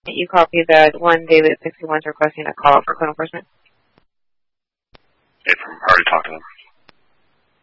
you copy that one David 61 is requesting a call for code enforcement? I already talked to them.